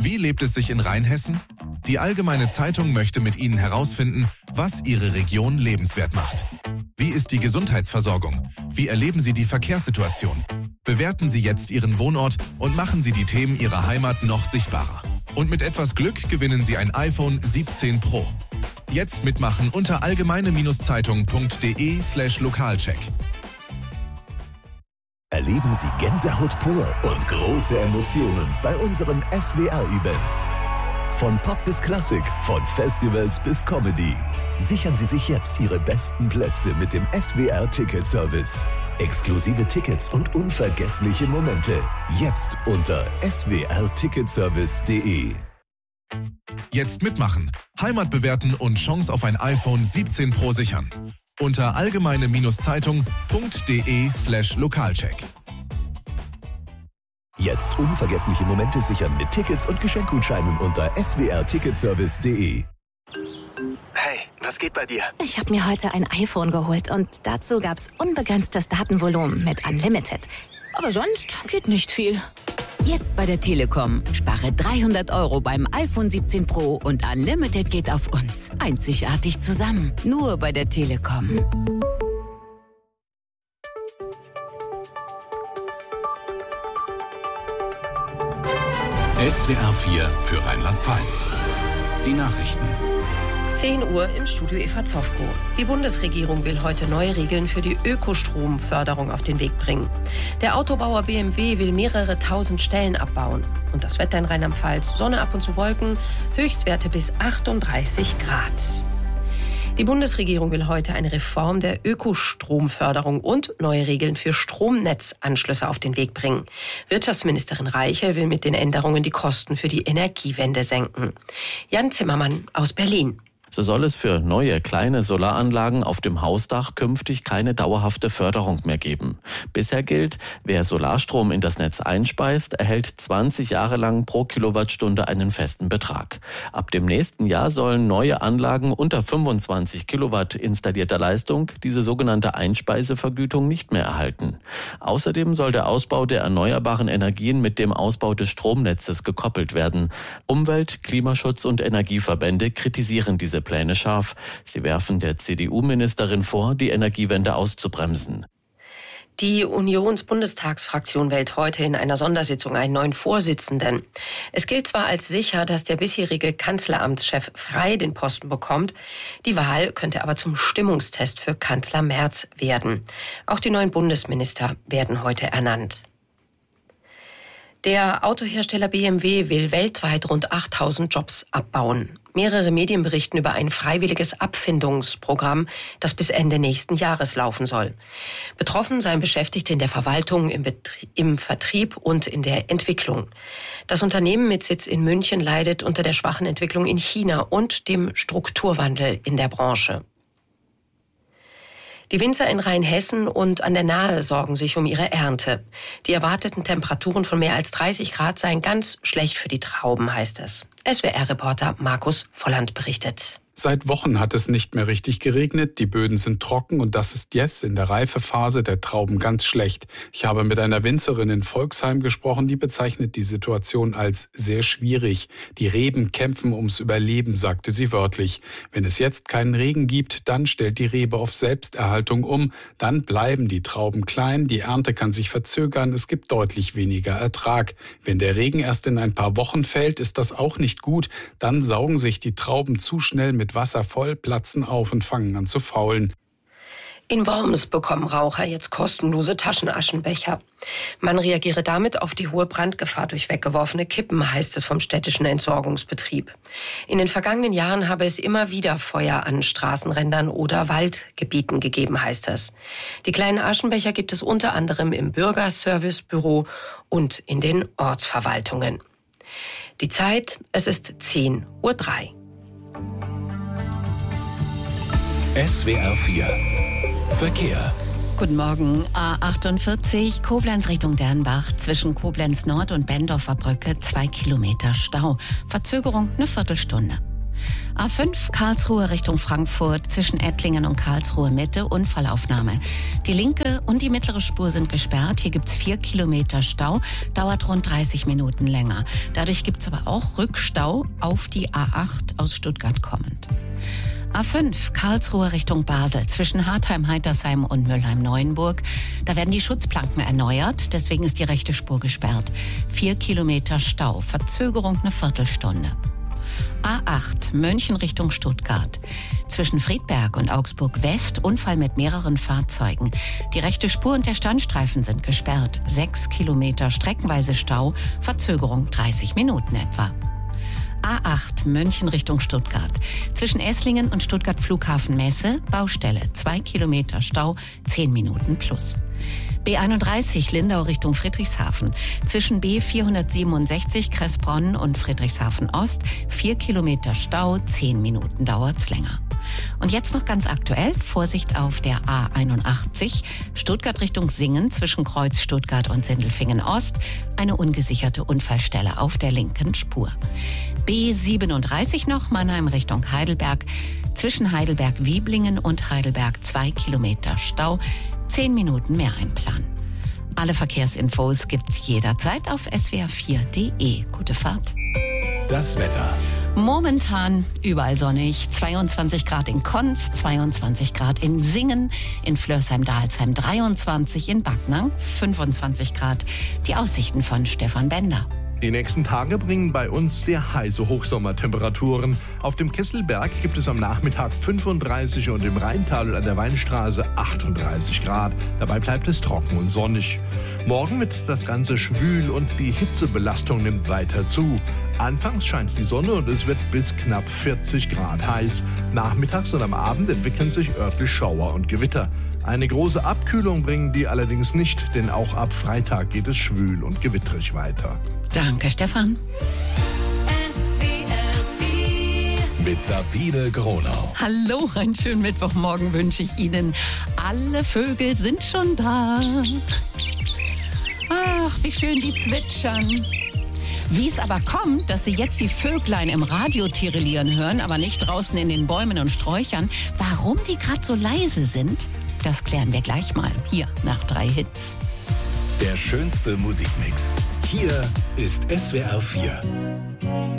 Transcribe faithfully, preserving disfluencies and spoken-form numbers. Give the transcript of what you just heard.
Wie lebt es sich in Rheinhessen? Die Allgemeine Zeitung möchte mit Ihnen herausfinden, was Ihre Region lebenswert macht. Wie ist die Gesundheitsversorgung? Wie erleben Sie die Verkehrssituation? Bewerten Sie jetzt Ihren Wohnort und machen Sie die Themen Ihrer Heimat noch sichtbarer. Und mit etwas Glück gewinnen Sie ein iPhone siebzehn Pro. Jetzt mitmachen unter allgemeine-zeitung.de slash Lokalcheck. Erleben Sie Gänsehaut pur und große Emotionen bei unseren S W R-Events. Von Pop bis Klassik, von Festivals bis Comedy. Sichern Sie sich jetzt Ihre besten Plätze mit dem S W R-Ticket-Service. Exklusive Tickets und unvergessliche Momente. Jetzt unter s w r ticketservice punkt d e. Jetzt mitmachen, Heimat bewerten und Chance auf ein iPhone siebzehn Pro sichern. Unter allgemeine-zeitung.de slash Lokalcheck. Jetzt unvergessliche Momente sichern mit Tickets und Geschenkgutscheinen unter s w r ticketservice punkt d e. Hey, was geht bei dir? Ich habe mir heute ein iPhone geholt und dazu gab's unbegrenztes Datenvolumen mit Unlimited. Aber sonst geht nicht viel. Jetzt bei der Telekom. Spare dreihundert Euro beim iPhone siebzehn Pro und Unlimited geht auf uns. Einzigartig zusammen. Nur bei der Telekom. S W R vier für Rheinland-Pfalz. Die Nachrichten. zehn Uhr im Studio Eva Zofko. Die Bundesregierung will heute neue Regeln für die Ökostromförderung auf den Weg bringen. Der Autobauer B M W will mehrere tausend Stellen abbauen. Und das Wetter in Rheinland-Pfalz: Sonne, ab und zu Wolken, Höchstwerte bis achtunddreißig Grad. Die Bundesregierung will heute eine Reform der Ökostromförderung und neue Regeln für Stromnetzanschlüsse auf den Weg bringen. Wirtschaftsministerin Reiche will mit den Änderungen die Kosten für die Energiewende senken. Jan Zimmermann aus Berlin. So soll es für neue kleine Solaranlagen auf dem Hausdach künftig keine dauerhafte Förderung mehr geben. Bisher gilt, wer Solarstrom in das Netz einspeist, erhält zwanzig Jahre lang pro Kilowattstunde einen festen Betrag. Ab dem nächsten Jahr sollen neue Anlagen unter fünfundzwanzig Kilowatt installierter Leistung diese sogenannte Einspeisevergütung nicht mehr erhalten. Außerdem soll der Ausbau der erneuerbaren Energien mit dem Ausbau des Stromnetzes gekoppelt werden. Umwelt-, Klimaschutz- und Energieverbände kritisieren diese Pläne scharf. Sie werfen der C D U-Ministerin vor, die Energiewende auszubremsen. Die Unionsbundestagsfraktion wählt heute in einer Sondersitzung einen neuen Vorsitzenden. Es gilt zwar als sicher, dass der bisherige Kanzleramtschef Frey den Posten bekommt, die Wahl könnte aber zum Stimmungstest für Kanzler Merz werden. Auch die neuen Bundesminister werden heute ernannt. Der Autohersteller B M W will weltweit rund achttausend Jobs abbauen. Mehrere Medien berichten über ein freiwilliges Abfindungsprogramm, das bis Ende nächsten Jahres laufen soll. Betroffen seien Beschäftigte in der Verwaltung, im, Betrie- im Vertrieb und in der Entwicklung. Das Unternehmen mit Sitz in München leidet unter der schwachen Entwicklung in China und dem Strukturwandel in der Branche. Die Winzer in Rheinhessen und an der Nahe sorgen sich um ihre Ernte. Die erwarteten Temperaturen von mehr als dreißig Grad seien ganz schlecht für die Trauben, heißt es. S W R-Reporter Markus Volland berichtet. Seit Wochen hat es nicht mehr richtig geregnet, die Böden sind trocken und das ist jetzt in der Reifephase der Trauben ganz schlecht. Ich habe mit einer Winzerin in Volksheim gesprochen, die bezeichnet die Situation als sehr schwierig. Die Reben kämpfen ums Überleben, sagte sie wörtlich. Wenn es jetzt keinen Regen gibt, dann stellt die Rebe auf Selbsterhaltung um, dann bleiben die Trauben klein, die Ernte kann sich verzögern, es gibt deutlich weniger Ertrag. Wenn der Regen erst in ein paar Wochen fällt, ist das auch nicht gut, dann saugen sich die Trauben zu schnell mit mit Wasser voll, platzen auf und fangen an zu faulen. In Worms bekommen Raucher jetzt kostenlose Taschenaschenbecher. Man reagiere damit auf die hohe Brandgefahr durch weggeworfene Kippen, heißt es vom städtischen Entsorgungsbetrieb. In den vergangenen Jahren habe es immer wieder Feuer an Straßenrändern oder Waldgebieten gegeben, heißt es. Die kleinen Aschenbecher gibt es unter anderem im Bürgerservicebüro und in den Ortsverwaltungen. Die Zeit, es ist zehn Uhr drei. S W R vier Verkehr. Guten Morgen. A achtundvierzig, Koblenz Richtung Dernbach. Zwischen Koblenz Nord und Bendorfer Brücke zwei Kilometer Stau. Verzögerung eine Viertelstunde. A fünf Karlsruhe Richtung Frankfurt zwischen Ettlingen und Karlsruhe Mitte Unfallaufnahme. Die linke und die mittlere Spur sind gesperrt. Hier gibt's vier Kilometer Stau, dauert rund dreißig Minuten länger. Dadurch gibt's aber auch Rückstau auf die A acht aus Stuttgart kommend. A fünf Karlsruhe Richtung Basel zwischen Hartheim-Heitersheim und Mülheim-Neuenburg. Da werden die Schutzplanken erneuert, deswegen ist die rechte Spur gesperrt. Vier Kilometer Stau, Verzögerung eine Viertelstunde. A acht München Richtung Stuttgart. Zwischen Friedberg und Augsburg West Unfall mit mehreren Fahrzeugen. Die rechte Spur und der Standstreifen sind gesperrt. Sechs Kilometer streckenweise Stau, Verzögerung dreißig Minuten etwa. A acht München Richtung Stuttgart. Zwischen Esslingen und Stuttgart Flughafen Messe Baustelle. Zwei Kilometer Stau, zehn Minuten plus. B einunddreißig Lindau Richtung Friedrichshafen. Zwischen B vierhundertsiebenundsechzig Kressbronn und Friedrichshafen Ost. Vier Kilometer Stau, zehn Minuten dauert's länger. Und jetzt noch ganz aktuell, Vorsicht auf der A einundachtzig, Stuttgart Richtung Singen zwischen Kreuz Stuttgart und Sindelfingen Ost, eine ungesicherte Unfallstelle auf der linken Spur. B siebenunddreißig noch, Mannheim Richtung Heidelberg, zwischen Heidelberg-Wieblingen und Heidelberg zwei Kilometer Stau, zehn Minuten mehr einplanen. Alle Verkehrsinfos gibt's jederzeit auf s w r vier punkt d e. Gute Fahrt. Das Wetter. Momentan überall sonnig, zweiundzwanzig Grad in Konz, zweiundzwanzig Grad in Singen, in Flörsheim-Dalsheim dreiundzwanzig, in Backnang fünfundzwanzig Grad. Die Aussichten von Stefan Bender. Die nächsten Tage bringen bei uns sehr heiße Hochsommertemperaturen. Auf dem Kesselberg gibt es am Nachmittag fünfunddreißig und im Rheintal und an der Weinstraße achtunddreißig Grad. Dabei bleibt es trocken und sonnig. Morgen wird das Ganze schwül und die Hitzebelastung nimmt weiter zu. Anfangs scheint die Sonne und es wird bis knapp vierzig Grad heiß. Nachmittags und am Abend entwickeln sich örtlich Schauer und Gewitter. Eine große Abkühlung bringen die allerdings nicht, denn auch ab Freitag geht es schwül und gewittrig weiter. Danke, Stefan. Mit Sabine Gronau. Hallo, einen schönen Mittwochmorgen wünsche ich Ihnen. Alle Vögel sind schon da. Ach, wie schön die zwitschern. Wie es aber kommt, dass Sie jetzt die Vöglein im Radio tirillieren hören, aber nicht draußen in den Bäumen und Sträuchern, warum die gerade so leise sind, das klären wir gleich mal hier nach drei Hits. Der schönste Musikmix. Hier ist S W R vier.